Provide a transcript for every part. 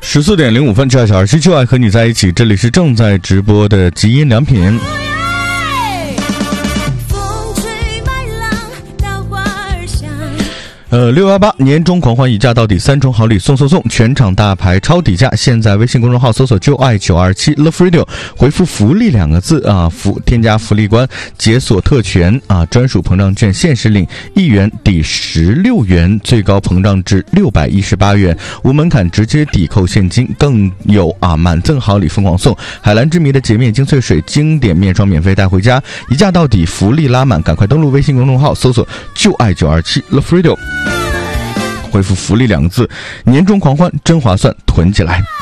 14:05，就爱小27就爱和你在一起，这里是正在直播的极音良品。618年终狂欢一价到底，3重好礼送，全场大牌超底价。现在微信公众号搜索就爱927 Love Radio， 回复福利2个字啊，添加福利关，解锁特权啊，专属膨胀券限时领1元抵16元，最高膨胀至618元，无门槛直接抵扣现金，更有满赠好礼疯狂送，海蓝之谜的洁面精粹水经典面霜免费带回家，一价到底，福利拉满，赶快登录微信公众号搜索就爱927 Love Radio，回复福利2个字，年终狂欢真划算，囤起来。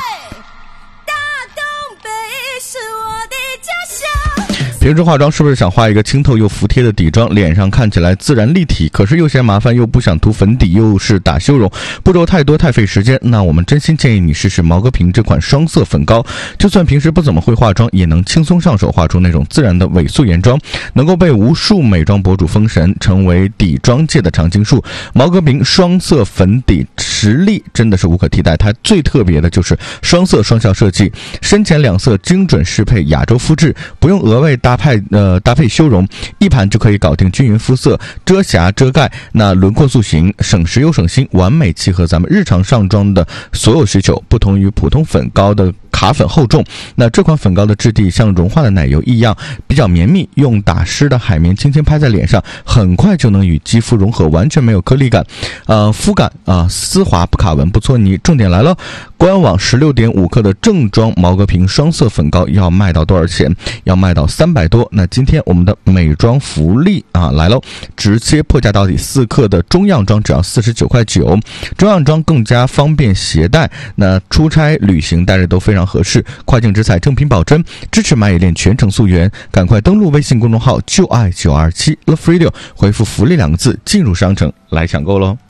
平时化妆是不是想画一个清透又服帖的底妆，脸上看起来自然立体，可是又嫌麻烦，又不想涂粉底，又是打修容，步骤太多太费时间？那我们真心建议你试试毛戈平这款双色粉膏，就算平时不怎么会化妆，也能轻松上手画出那种自然的伪素颜妆，能够被无数美妆博主封神，成为底妆界的常青树。毛戈平双色粉底实力真的是无可替代，它最特别的就是双色双效设计，深浅两色精准适配亚洲肤质，不用额外搭配修容，一盘就可以搞定均匀肤色，遮瑕遮盖，那轮廓塑形，省时又省心，完美契合咱们日常上妆的所有需求。不同于普通粉膏的卡粉厚重，那这款粉膏的质地像融化的奶油一样比较绵密，用打湿的海绵轻轻拍在脸上，很快就能与肌肤融合，完全没有颗粒感，肤感丝滑不卡纹不搓泥。重点来了，官网16.5克的正装毛戈平双色粉膏要卖到多少钱？要卖到300多。那今天我们的美妆福利来喽，直接破价到底，4克的中样装只要49.9块，中样装更加方便携带，那出差旅行带着都非常合适，跨境直采，正品保真，支持买野恋全程溯源，赶快登录微信公众号就爱927 Love Radio， 回复福利2个字进入商城来抢购喽。